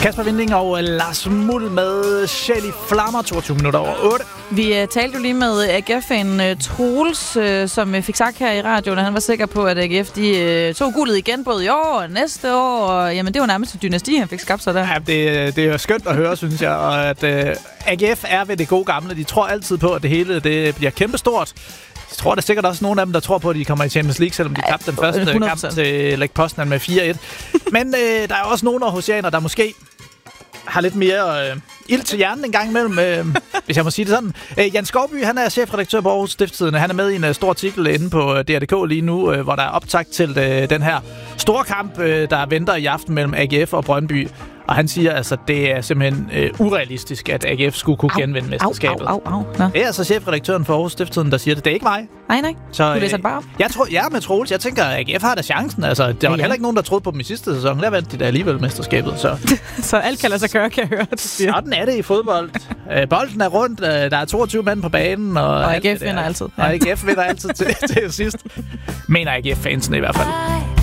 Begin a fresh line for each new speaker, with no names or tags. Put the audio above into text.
Kasper Winding og Lars Muhl med Sjæl i Flammer, 22 minutter over 8.
Vi talte jo lige med AGF-fanen Troels, som fik sagt her i radioen, at han var sikker på, at AGF tog guldet igen både i år og næste år. Og, jamen, det var nærmest et dynasti, han fik skabt sig der.
Ja, det er jo skønt at høre, synes jeg. Og at AGF er ved det gode gamle. De tror altid på, at det hele det bliver kæmpestort. Jeg tror, der er sikkert også nogle af dem, der tror på, at de kommer i Champions League, selvom de tabte den første 100%. Kamp til Lech Poznan med 4-1. Men der er også nogle aarhusianer, der måske har lidt mere ild til hjernen en gang imellem, hvis jeg må sige det sådan. Jan Skovby, han er chefredaktør på Aarhus Stiftstidende. Han er med i en stor artikel inde på DR.dk lige nu, hvor der er optakt til den her store kamp, der venter i aften mellem AGF og Brøndby. Og han siger altså, det er simpelthen urealistisk, at AGF skulle kunne genvinde mesterskabet. Det er altså chefredaktøren for Aarhus Stiftstidende, der siger det. Det er ikke mig.
Nej. Så, du læser det bare op?
Jeg tror, med Troels. Jeg tænker, at AGF har da chancen. Altså, der var heller ikke nogen, der troede på dem i sidste sæson. Der vandt de da alligevel mesterskabet.
Så alt kan lade sig gøre, kan jeg høre.
Sådan er det i fodbold. Bolden er rundt. Der er 22 mænd på banen. Og
AGF vinder altid.
Og AGF vinder altid til sidst. Mener AGF-fansen i hvert fald.